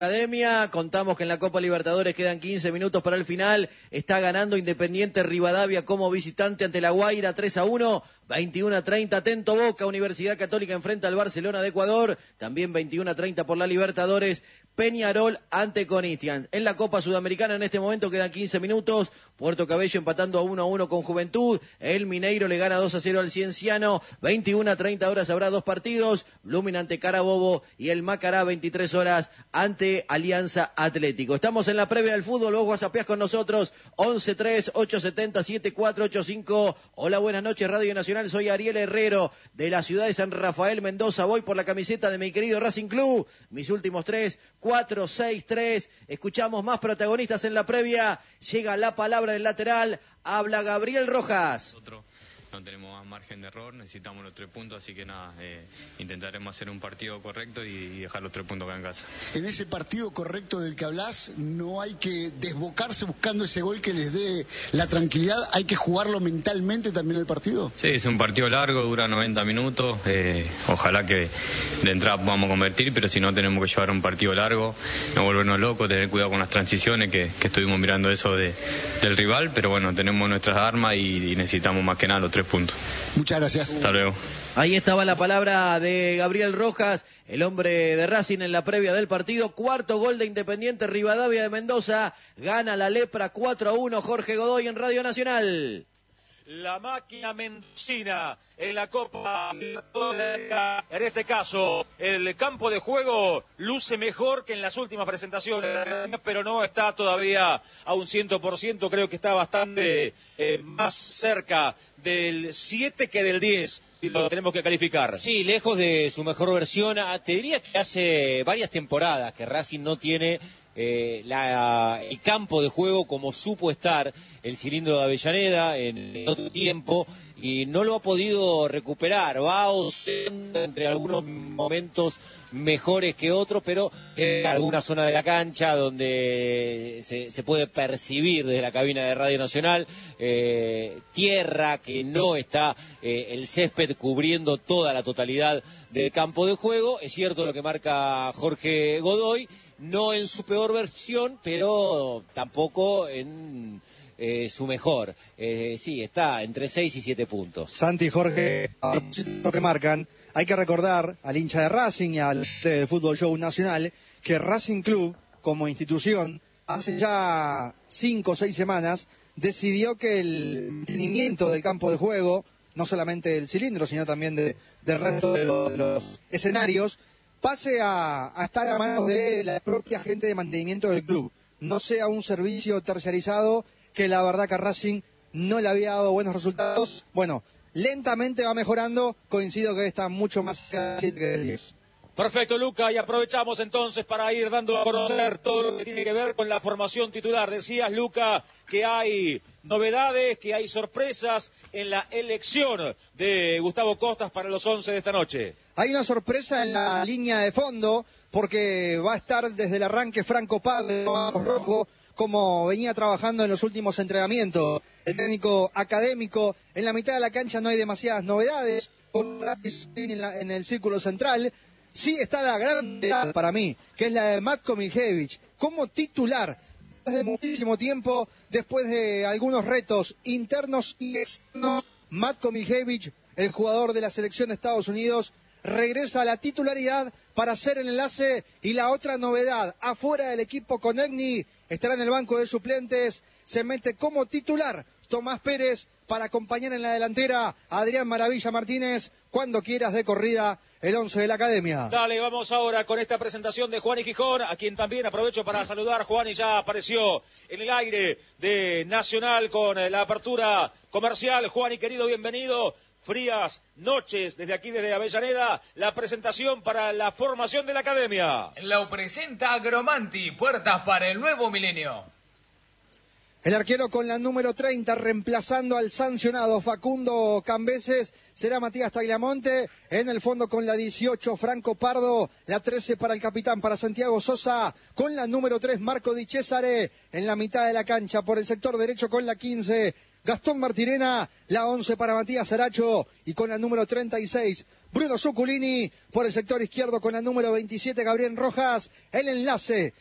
Academia, contamos que en la Copa Libertadores quedan 15 minutos para el final, está ganando Independiente Rivadavia como visitante ante La Guaira 3-1, 21-30, atento Boca, Universidad Católica enfrenta al Barcelona de Ecuador, también 21-30 por la Libertadores, Peñarol ante Corinthians. En la Copa Sudamericana en este momento quedan 15 minutos, Puerto Cabello empatando a 1-1 con Juventud, el Mineiro le gana 2-0 al Cienciano, 21-30 horas habrá dos partidos, Blooming ante Carabobo y el Macará 23 horas ante Alianza Atlético. Estamos en la previa del fútbol, vos whatsappeás con nosotros, 11-3-870-7485. Hola, buenas noches, Radio Nacional, soy Ariel Herrero, de la ciudad de San Rafael, Mendoza, voy por la camiseta de mi querido Racing Club, mis últimos 4-6-3, escuchamos más protagonistas en la previa, llega la palabra del lateral, habla Gabriel Rojas. No tenemos más margen de error, necesitamos los 3 puntos, así que nada, intentaremos hacer un partido correcto y dejar los 3 puntos acá en casa. En ese partido correcto del que hablás, no hay que desbocarse buscando ese gol que les dé la tranquilidad, hay que jugarlo mentalmente también el partido. Sí, es un partido largo, dura 90 minutos, ojalá que de entrada podamos convertir, pero si no tenemos que llevar un partido largo, no volvernos locos, tener cuidado con las transiciones, que estuvimos mirando eso del rival, pero bueno, tenemos nuestras armas y necesitamos más que nada los 3 puntos. Muchas gracias. Hasta luego. Ahí estaba la palabra de Gabriel Rojas, el hombre de Racing en la previa del partido. Cuarto gol de Independiente Rivadavia de Mendoza. Gana la Lepra 4-1. Jorge Godoy en Radio Nacional. La máquina mendocina en la Copa, en este caso el campo de juego luce mejor que en las últimas presentaciones, pero no está todavía a un 100%, creo que está bastante más cerca del 7 que del 10. Si lo tenemos que calificar. Sí, lejos de su mejor versión. Te diría que hace varias temporadas que Racing no tiene el campo de juego como supo estar el Cilindro de Avellaneda en otro tiempo y no lo ha podido recuperar. Va entre algunos momentos mejores que otros, pero en alguna zona de la cancha donde se puede percibir desde la cabina de Radio Nacional tierra que no está el césped cubriendo toda la totalidad del campo de juego. Es cierto lo que marca Jorge Godoy, no en su peor versión, pero tampoco en su mejor. Sí, está entre 6 y 7 puntos. Santi y Jorge, lo que marcan, hay que recordar al hincha de Racing y al del Fútbol Show Nacional que Racing Club, como institución, hace ya 5 o 6 semanas, decidió que el mantenimiento del campo de juego, no solamente del cilindro, sino también del resto de los escenarios, pase a estar a manos de la propia gente de mantenimiento del club. No sea un servicio terciarizado que la verdad que a Racing no le había dado buenos resultados. Bueno, lentamente va mejorando, coincido que está mucho más cerca del 7 que del 10. Perfecto, Luca, y aprovechamos entonces para ir dando a conocer todo lo que tiene que ver con la formación titular. Decías, Luca, que hay novedades, que hay sorpresas en la elección de Gustavo Costas para los 11 de esta noche. Hay una sorpresa en la línea de fondo, porque va a estar desde el arranque Franco Padre, rojo, como venía trabajando en los últimos entrenamientos. El técnico académico, en la mitad de la cancha no hay demasiadas novedades, en el círculo central. Sí está la gran novedad para mí, que es la de Matko Miljević, como titular, desde muchísimo tiempo, después de algunos retos internos y externos. Matko Miljević, el jugador de la selección de Estados Unidos, regresa a la titularidad para hacer el enlace. Y la otra novedad, afuera del equipo Konechny, estará en el banco de suplentes, se mete como titular Tomás Pérez para acompañar en la delantera a Adrián Maravilla Martínez. Cuando quieras, de corrida el 11 de la Academia. Dale, vamos ahora con esta presentación de Juan y Gijón, a quien también aprovecho para saludar. Juan, y ya apareció en el aire de Nacional con la apertura comercial. Juan y querido, bienvenido. Frías noches desde aquí, desde Avellaneda, la presentación para la formación de la Academia. Lo presenta Agromanti, puertas para el nuevo milenio. El arquero con la número 30, reemplazando al sancionado Facundo Cambeses, será Matías Tagliamonte. En el fondo con la 18, Franco Pardo. La 13 para el capitán, para Santiago Sosa. Con la número 3, Marco Di Cesare. En la mitad de la cancha, por el sector derecho con la 15, Gastón Martirena. La 11 para Matías Aracho. Y con la número 36, Bruno Zuculini, por el sector izquierdo con el número 27, Gabriel Rojas. El enlace